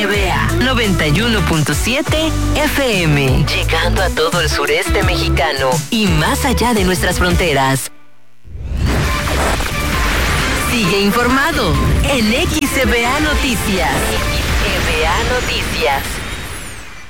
XEBA 91.7 FM, llegando a todo el sureste mexicano y más allá de nuestras fronteras. Sigue informado en XEBA Noticias. XEBA Noticias.